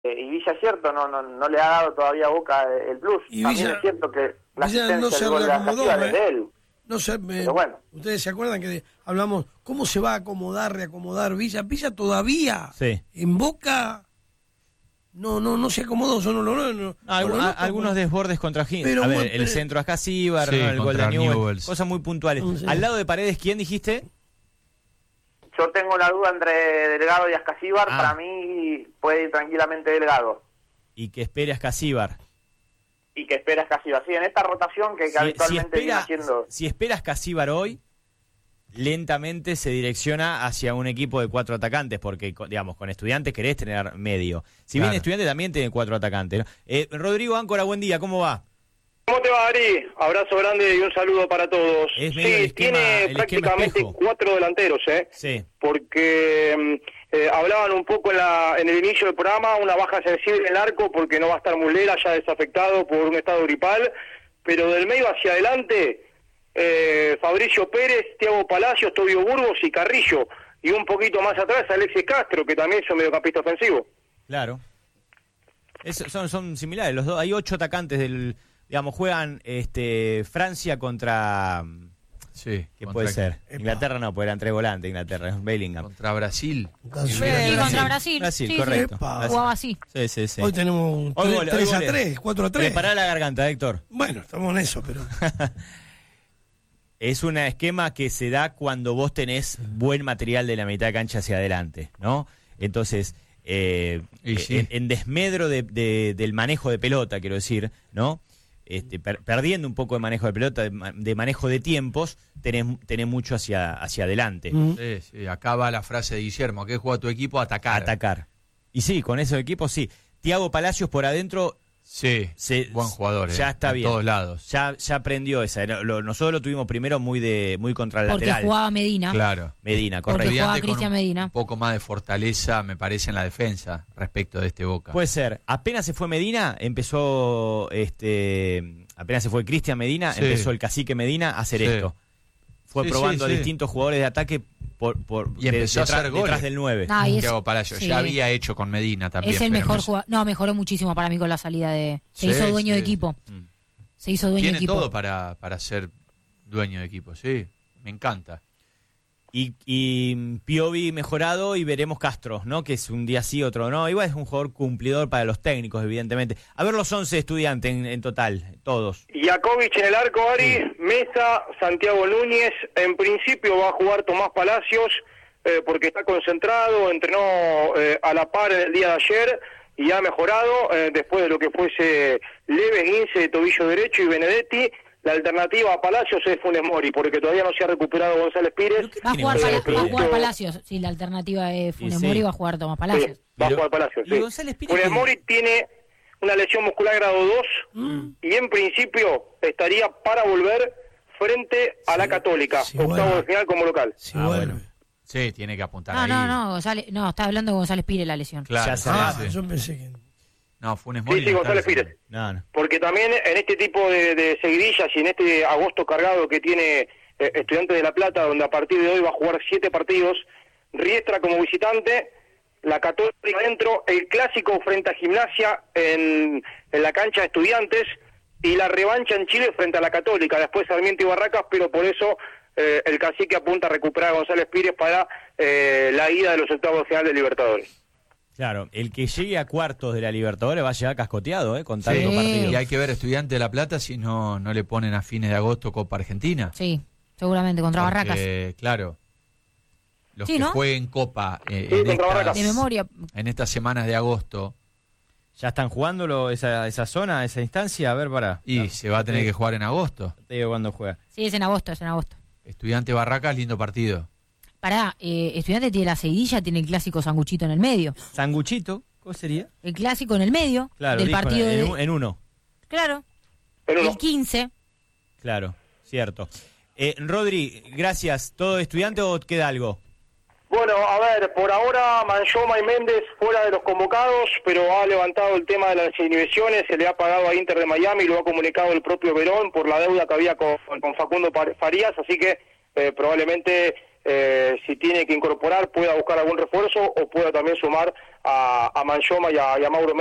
y Villa, cierto, no le ha dado todavía a Boca el plus. Y también Villa, es cierto que la Villa no asistencia se del gol de reacomodó, Acasibar es de él. No sé, Pero bueno. ustedes se acuerdan que hablamos cómo se va a acomodar, reacomodar Villa. Villa todavía en Boca no se acomodó, algunos desbordes contra Gil. Pero a ver, el centro a Acasibar, sí, el gol de Newell's. Cosas muy puntuales. No sé. Al lado de Paredes, ¿quién dijiste? Yo tengo la duda entre Delgado y Acasibar. Para mí puede ir tranquilamente Delgado. Y que espere a Acasibar. Y que esperas Acasibar. Sí, en esta rotación que habitualmente viene haciendo. Si esperas Acasibar hoy, lentamente se direcciona hacia un equipo de 4 atacantes, porque, digamos, con Estudiantes querés tener medio. Si bien Estudiantes también tiene 4 atacantes, ¿no? Rodrigo Áncora, buen día, ¿cómo va? ¿Cómo te va, Ari? Abrazo grande y un saludo para todos. Sí, tiene prácticamente 4 delanteros, Sí. Porque hablaban un poco en el inicio del programa, una baja sensible en el arco porque no va a estar Muslera ya desafectado por un estado gripal, pero del medio hacia adelante, Fabricio Pérez, Thiago Palacios, Tobio Burgos y Carrillo, y un poquito más atrás Alexis Castro, que también es un mediocampista ofensivo. Claro. Son similares los dos. Hay 8 atacantes digamos, juegan Francia contra... Sí. ¿Qué puede ser? Inglaterra no, porque eran 3 volantes, Inglaterra, es Bellingham. Contra Brasil. Sí, contra Brasil. Brasil, correcto. Jugaba así. Sí. Hoy tenemos 3-3, 4-3. Prepará la garganta, Héctor. Bueno, estamos en eso, pero... Es un esquema que se da cuando vos tenés buen material de la mitad de cancha hacia adelante, ¿no? Entonces, en desmedro del manejo de pelota, quiero decir, ¿no? Perdiendo un poco de manejo de pelota, de manejo de tiempos, tenés mucho hacia adelante. Sí, acá va la frase de Guillermo, que juega tu equipo atacar. Y sí, con esos equipos sí. Thiago Palacios por adentro... Sí, buen jugador. Ya está bien. En todos lados. Ya aprendió esa. Nosotros lo tuvimos primero muy contra el lateral. Porque jugaba Medina. Claro. Correcto. Porque jugaba Cristian Medina. Un poco más de fortaleza, me parece, en la defensa respecto de este Boca. Puede ser. Apenas se fue Medina, apenas se fue Cristian Medina, empezó el cacique Medina a hacer esto. Fue probando a distintos jugadores de ataque y empezó a hacer goles detrás del 9. Thiago Palacios ya había hecho con Medina también. Es el mejor jugador. No, mejoró muchísimo para mí con la salida de... Se hizo dueño de equipo. Se hizo dueño de equipo. Tiene todo para ser dueño de equipo, sí. Me encanta. Y Piovi mejorado y veremos Castro, ¿no? Que es un día sí, otro no. Igual es un jugador cumplidor para los técnicos, evidentemente. A ver los 11 estudiantes en total, todos. Jakovic en el arco, Ari, Mesa, Santiago Núñez. En principio va a jugar Tomás Palacios porque está concentrado, entrenó a la par el día de ayer y ha mejorado después de lo que fuese leve esguince de tobillo derecho y Benedetti. La alternativa a Palacios es Funes Mori, porque todavía no se ha recuperado González Pires. Va a jugar Palacios. Si la alternativa es Funes Mori, va a jugar Tomás Palacios. Sí, va a jugar Palacios, sí. Funes Mori tiene una lesión muscular grado 2 y en principio estaría para volver frente a la Católica, octavo de final como local. Bueno. Sí, tiene que apuntar ahí. No, está hablando de González Pires la lesión. Claro. Yo pensé que... No, Funes Mori. Sí, González Pires. No. Porque también en este tipo de seguidillas y en este agosto cargado que tiene Estudiantes de La Plata, donde a partir de hoy va a jugar 7 partidos, Riestra como visitante, la Católica adentro, el clásico frente a Gimnasia en la cancha de Estudiantes y la revancha en Chile frente a la Católica, después Sarmiento y Barracas, pero por eso el cacique apunta a recuperar a González Pires para la ida de los octavos de final de Libertadores. Claro, el que llegue a cuartos de la Libertadores va a llegar cascoteado, con tantos partidos. Y hay que ver Estudiante de La Plata si no le ponen a fines de agosto Copa Argentina. Sí, seguramente, contra Barracas. Claro, los sí, que ¿no? jueguen Copa de memoria. en estas semanas de agosto. ¿Ya están jugando esa zona, esa instancia? A ver, Y se va a tener que jugar en agosto. Te digo cuándo juega. Sí, es en agosto. Estudiante Barracas, lindo partido. Estudiante tiene la seguidilla, tiene el clásico sanguchito en el medio. ¿Sanguchito? ¿Cómo sería? El clásico en el medio del partido en uno. Claro. El 15. Claro, cierto. Rodri, gracias. ¿Todo Estudiante o queda algo? Bueno, a ver, por ahora Manchoma y Méndez fuera de los convocados, pero ha levantado el tema de las inhibiciones, se le ha pagado a Inter de Miami, lo ha comunicado el propio Verón por la deuda que había con Facundo Farías, así que probablemente si tiene que incorporar pueda buscar algún refuerzo o pueda también sumar a Manchoma y a Mauro